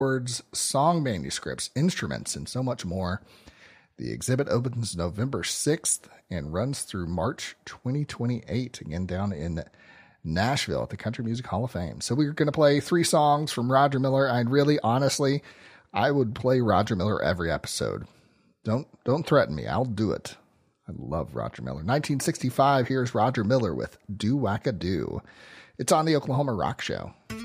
Words, song manuscripts, instruments, and so much more. The exhibit opens November 6th and runs through March 2028, again down in Nashville at the Country Music Hall of Fame. So we're going to play 3 songs from Roger Miller. Honestly, I would play Roger Miller every episode. Don't threaten me. I'll do it. I love Roger Miller. 1965, here's Roger Miller with Do Wacka Do. It's on the Oklahoma Rock Show.